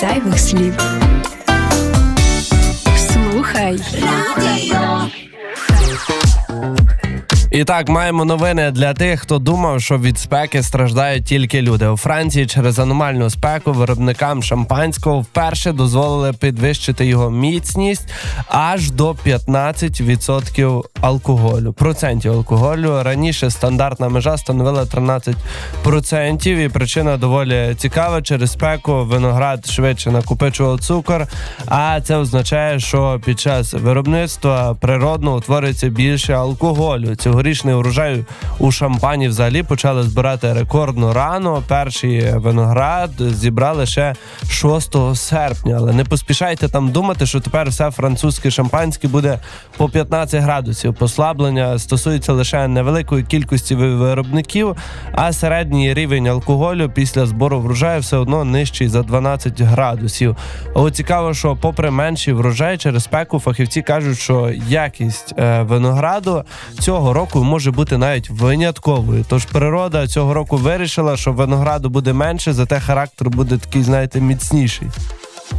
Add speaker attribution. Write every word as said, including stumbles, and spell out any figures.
Speaker 1: зайвих слів. Слухай радіо.
Speaker 2: І так, маємо новини для тих, хто думав, що від спеки страждають тільки люди. У Франції через аномальну спеку виробникам шампанського вперше дозволили підвищити його міцність аж до п'ятнадцять відсотків алкоголю. Процентів алкоголю. Раніше стандартна межа становила тринадцять процентів, і причина доволі цікава. Через спеку виноград швидше накопичував цукор, а це означає, що під час виробництва природно утворюється більше алкоголю. Цьогорічний урожай у Шампані взагалі почали збирати рекордно рано. Перший виноград зібрали ще шостого серпня. Але не поспішайте там думати, що тепер все французьке шампанське буде по п'ятнадцять градусів. Послаблення стосується лише невеликої кількості виробників, а середній рівень алкоголю після збору врожаю все одно нижчий за дванадцять градусів. О, цікаво, що попри менший врожай через спеку, фахівці кажуть, що якість е, винограду цього року може бути навіть винятковою. Тож природа цього року вирішила, що винограду буде менше, зате характер буде такий, знаєте, міцніший.